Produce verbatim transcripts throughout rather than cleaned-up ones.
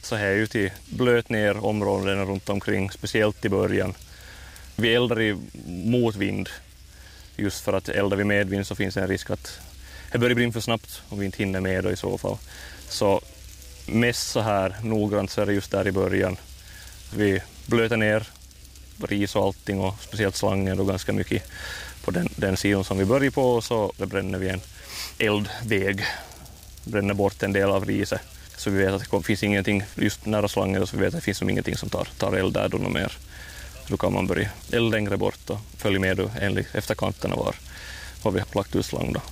så här ju till blöt ner områdena runt omkring, speciellt i början. Vi eldar i motvind, just för att eldar vi medvind så finns det en risk att det börjar brinna för snabbt om vi inte hinner med då i så fall. Så mest så här noggrant så är det just där i början. Vi blöter ner ris och allting och speciellt slangen då ganska mycket på den, den sidan som vi börjar på, och så bränner vi en eldväg, bränner bort en del av riset. Så vi vet att det finns ingenting just nära slangen, så vi vet att det finns ingenting som tar, tar eld där då något mer. Så då kan man börja eld längre bort och följa med då enligt efter kanterna var, var vi har lagt ut slang då.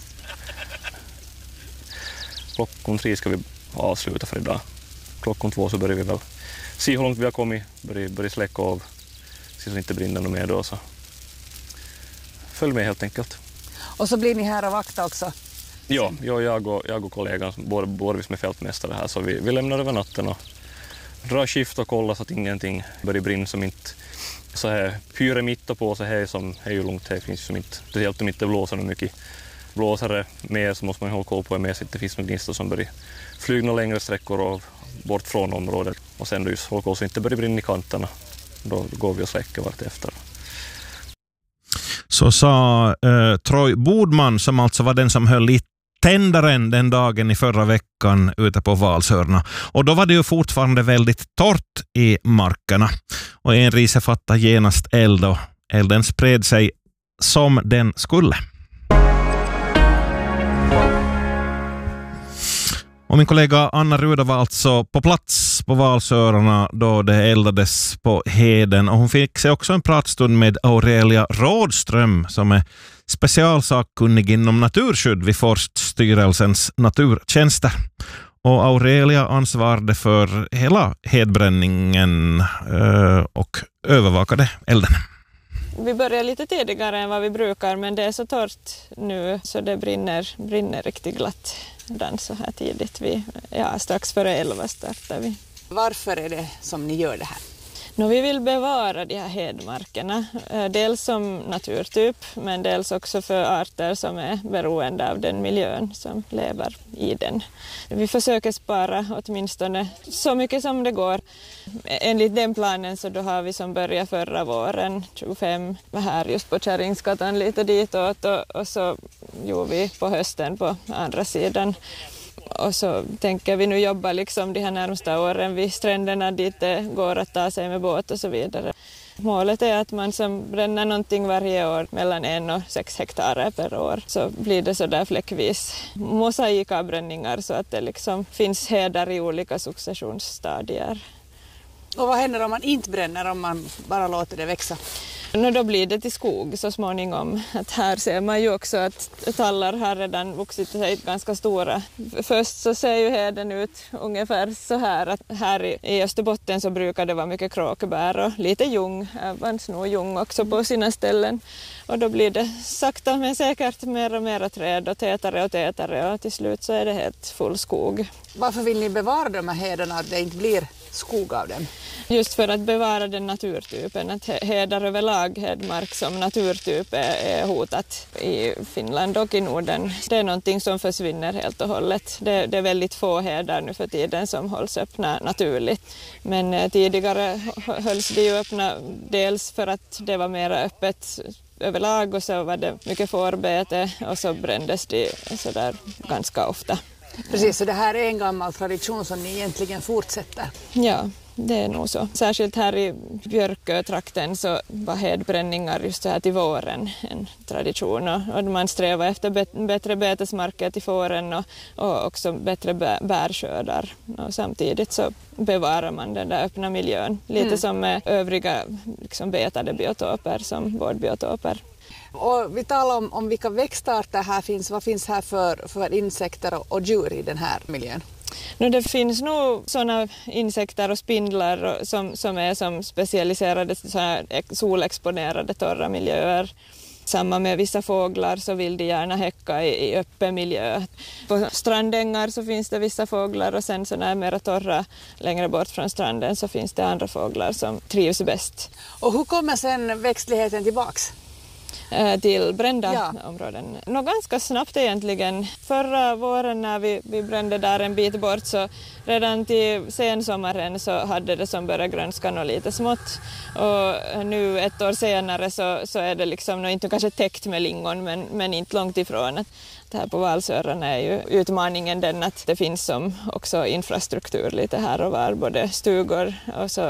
Klockan tre ska vi avsluta för idag. Klockan två så börjar vi väl se hur långt vi har kommit, börja, börja släcka av, se så det inte brinner något mer då. Så följ med helt enkelt. Och så blir ni här och vakta också? Ja, jag, jag, och, jag och kollegan, båda, båda vi som är fältmästare här, så vi, vi lämnar över natten och drar skift och kollar så att ingenting börjar brinna som inte så här pyre mitt på så här som är ju långt här finns som inte, speciellt om inte blåser något mycket. Blåser det mer så måste man hålla koll på med så att det finns några gnistor som börjar flyga några längre sträckor av, bort från området. Och sen just hålla koll så inte börjar brinna i kanterna. Då går vi och släcker vart efter. Så sa eh, Troy Bodman, som alltså var den som höll i tändaren den dagen i förra veckan ute på Valsörna. Och då var det ju fortfarande väldigt torrt i markerna. Och en rise fattade genast eld och elden spred sig som den skulle. Och min kollega Anna Ruda var alltså på plats på Valsörarna då det eldades på heden, och hon fick sig också en pratstund med Aurelia Rådström som är specialsakkunnig inom naturskydd vid Forststyrelsens naturtjänster. Och Aurelia ansvarade för hela hedbränningen och övervakade elden. Vi börjar lite tidigare än vad vi brukar, men det är så torrt nu så det brinner, brinner riktigt glatt den så här tidigt. Vi, ja, strax före elva startar vi. Varför är det som ni gör det här? No, vi vill bevara de här hedmarkerna, dels som naturtyp men dels också för arter som är beroende av den miljön som lever i den. Vi försöker spara åtminstone så mycket som det går. Enligt den planen så då har vi som började förra våren, tjugofem, var här just på Kärringsgatan lite ditåt, och, och så gjorde vi på hösten på andra sidan. Och så tänker vi nu jobba liksom de här närmsta åren vid stränderna dit det går att ta sig med båt och så vidare. Målet är att man som bränner någonting varje år mellan en och sex hektar per år, så blir det så där fläckvis mosaikavbränningar så att det liksom finns hedar i olika successionsstadier. Och vad händer om man inte bränner, om man bara låter det växa? No, då blir det till skog så småningom. Att här ser man ju också att tallar har redan vuxit sig ganska stora. Först så ser ju heden ut ungefär så här. Att här i Österbotten så brukar det vara mycket kråkbär och lite ljung. Man snor ljung också på sina ställen. Och då blir det sakta men säkert mer och mer träd och tätare och tätare, och till slut så är det helt full skog. Varför vill ni bevara de här hedarna, att det inte blir skog av dem? Just för att bevara den naturtypen, att hedar överlag, hedmark som naturtyp är, är hotat i Finland och i Norden. Det är någonting som försvinner helt och hållet. Det, det är väldigt få hedar nu för tiden som hålls öppna naturligt. Men eh, tidigare hölls de ju öppna dels för att det var mer öppet överlag, och så var det mycket fårbete och så brändes de så där ganska ofta. Precis, så det här är en gammal tradition som ni egentligen fortsätter. Ja, det är nog så. Särskilt här i Björkötrakten så var hedbränningar just så här till våren en tradition. Och man strävar efter bättre betesmarker till fåren och, och också bättre bärskördar. Och samtidigt så bevarar man den där öppna miljön. Lite mm. som med övriga liksom betade biotoper som vårdbiotoper. Och vi talar om, om vilka växtarter här finns. Vad finns här för, för insekter och, och djur i den här miljön? No, det finns nog sådana insekter och spindlar som, som är som specialiserade så här solexponerade torra miljöer. Samma med vissa fåglar så vill de gärna häcka i, i öppen miljö. På strandängar så finns det vissa fåglar, och sen så när det är mer torra längre bort från stranden så finns det andra fåglar som trivs bäst. Och hur kommer sen växtligheten tillbaks? till brända Ja. områden. Nå, ganska snabbt egentligen. Förra våren när vi, vi brände där en bit bort så redan till sensommaren så hade det som börjat grönska något lite smått. Och nu ett år senare så, så är det liksom nog inte kanske täckt med lingon men, men inte långt ifrån. Det här på Valsöarna är ju utmaningen den att det finns som också infrastruktur lite här och var, både stugor och så